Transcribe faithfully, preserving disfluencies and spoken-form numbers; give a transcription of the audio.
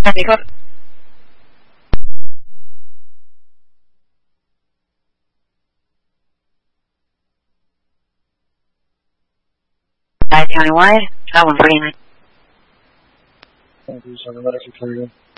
Nico. Countywide, that one three nine. Thank you, Seven Medical Carrier.